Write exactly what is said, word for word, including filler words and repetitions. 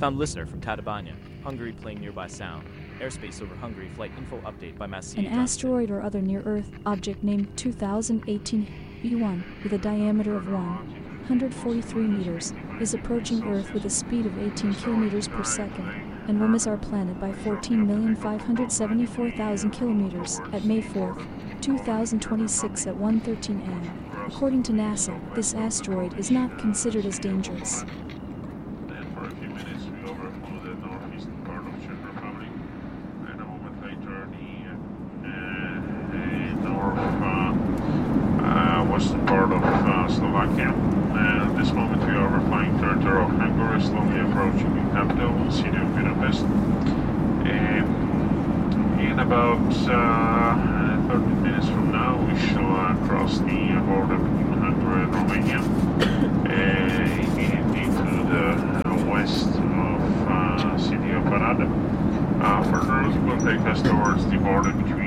Found listener from Tatabánya, Hungary playing nearby sound. Airspace over Hungary, flight info update by Massey. An asteroid or other near-Earth object named two thousand eighteen B one with a diameter of one hundred forty-three meters is approaching Earth with a speed of eighteen kilometers per second and will miss our planet by fourteen million five hundred seventy-four thousand kilometers at May fourth, two thousand twenty-six at one thirteen a m According to NASA, this asteroid is not considered as dangerous. Then for a few minutes we overflew the northeastern part of Czech Republic, and a moment later the, uh, the north uh, uh, western part of uh, Slovakia. And at this moment we are overflying territory of Hungary, slowly approaching the capital, city of Budapest. And in about uh, thirty minutes from now we shall uh, cross the border between Hungary and Romania, uh, immediately to the uh, west of uh, city of Arad. Uh, further it will take us towards the border between